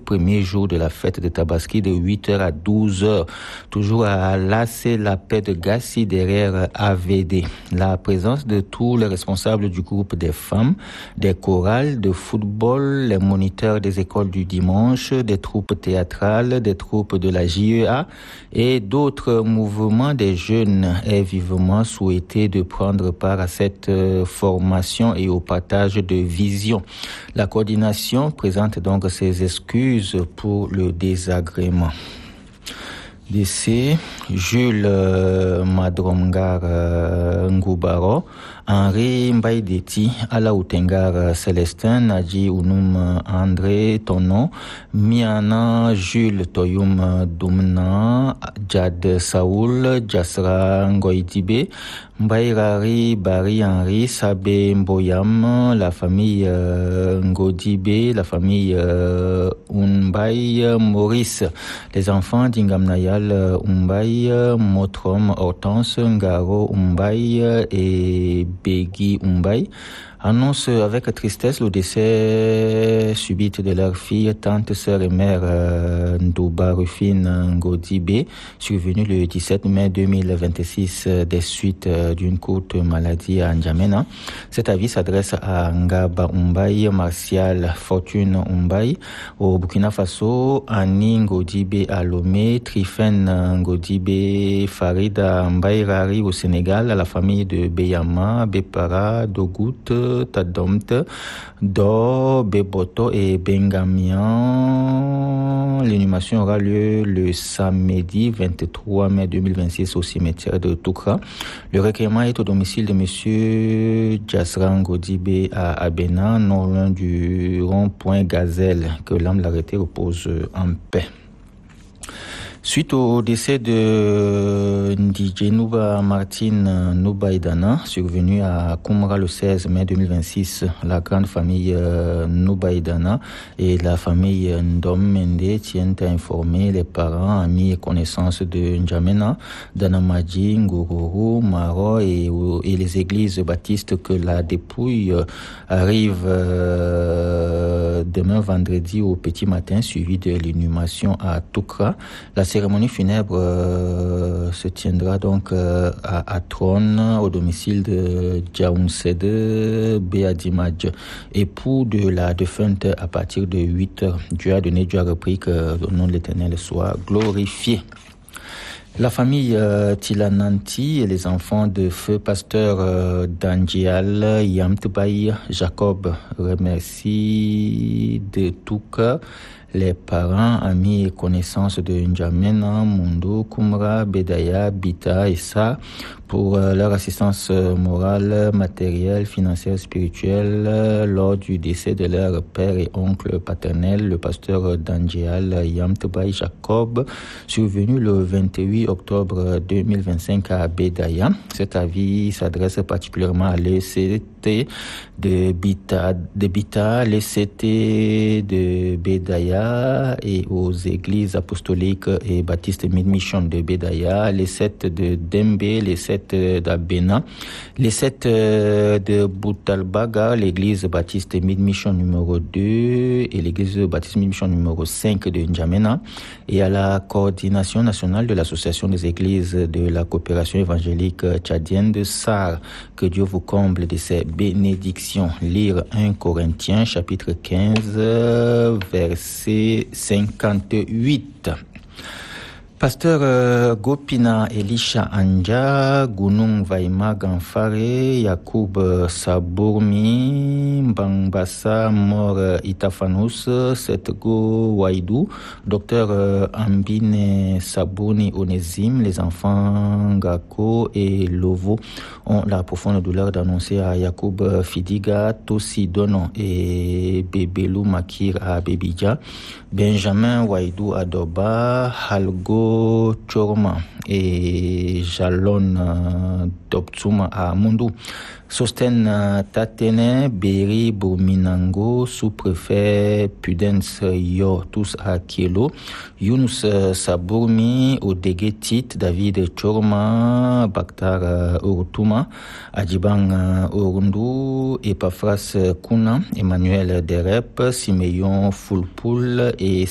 premier jour de la fête de Tabaski de 8h à 12h. Toujours à l'AC La Paix de Gassi derrière AVD. La présence de tous les responsables du groupe des femmes, des chorales, de football, les moniteurs des écoles du dimanche, des troupes théâtrales, des troupes de la JEA et d'autres mouvements des jeunes est vivement souhaité de prendre part à cette formation et au partage de vision. La coordination présente donc ses excuses pour le désagrément. Décès, Jules Madromgar Ngoubaro, Henri Mbaïdeti, Alaoutengar Célestin, Nadji Ounoum André Tonon, Miana Jules Toyoum Doumna, Djad Saoul, Djasra Ngoïdibe, Mbaïrari Bari Henri, Sabé Mboyam, la famille Ngodibe, la famille Unbaï Maurice, les enfants d'Ingamnayal Umbaï, Motrom Hortense, Ngaro Umbaï et Begui Umbaï annonce avec tristesse le décès subit de leur fille, tante, sœur et mère Ndouba Rufine Ngodibe, survenu le 17 mai 2026 des suites d'une courte maladie à N'Djamena. Cet avis s'adresse à Ngaba Umbaï, Martial Fortune Umbaï, au Burkina Faso, Annie Ngodibe à Lomé, Trifen Ngodibe Farida Mbaïrari au Sénégal, à la famille de Beyama, Bepara, Dogout, Tadomte, Do, Beboto et Bengamian. L'inhumation aura lieu le samedi 23 mai 2026 au cimetière de Toukra. Le recueillement est au domicile de monsieur Djasran Ngodibe à Abena, non loin du rond-point Gazelle. Que l'âme de l'arrêté repose en paix. Suite au décès de Ndidje Nouba Martine Noubaïdana, survenu à Koumra le 16 mai 2026, la grande famille Noubaïdana et la famille Ndom Mende tiennent à informer les parents, amis et connaissances de N'Djamena, d'Anamadji, Ngourourou, Maro et les églises baptistes que la dépouille arrive demain vendredi au petit matin, suivi de l'inhumation à Toukra. La cérémonie funèbre se tiendra donc à Tron, au domicile de Djaounsede Béadimadj, époux de la défunte, à partir de 8h. Dieu a donné, Dieu a repris, que le nom de l'Éternel soit glorifié. La famille Tilananti et les enfants de feu pasteur Dandial Yamtbaï Jacob remercient de tout cœur les parents, amis et connaissances de N'Djamena, Mundo, Koumra, Bedaya, Bita et Sa pour leur assistance morale, matérielle, financière, spirituelle lors du décès de leur père et oncle paternel, le pasteur Dandial Yamtbaï Jacob, survenu le 28 octobre 2025 à Bedaya. Cet avis s'adresse particulièrement à l'ECT de Bita, l'ECT de Bedaya et aux églises apostoliques et baptistes Mid-Mission de Bedaya, les 7 de Dembe, les 7 d'Abena, les 7 de Boutalbaga, l'église baptiste Mid-Mission numéro 2 et l'église baptiste Mid-Mission numéro 5 de N'Djamena, et à la coordination nationale de l'association des églises de la coopération évangélique tchadienne de SAR. Que Dieu vous comble de ses bénédictions. Lire 1 Corinthiens chapitre 15 verset 58. Pasteur Gopina Elisha Anja, Gunung Vaima Ganfare, Yacoub Sabourmi, Mbangbassa Mor Itafanous, Setgo Waidou, Docteur Ambine Sabouni Onésime, les enfants Gako et Lovo ont la profonde douleur d'annoncer à Yacoub Fidiga, Tossi Donon et Bebelou Makir à Bebidja, Benjamin Waidou à Doba, Halgo Chorma et Jalon Doptsuma à Mundu. Sosten Tatene, Beri Bominango, sous-préfet Pudens Yo, tous à Kielo, Younous Sabourmi, Odegetit, David Chorma, Bakhtar Urutuma, Adjibang Urundu, Epafras Kuna, Emmanuel Derep, Simeyon Fulpoul et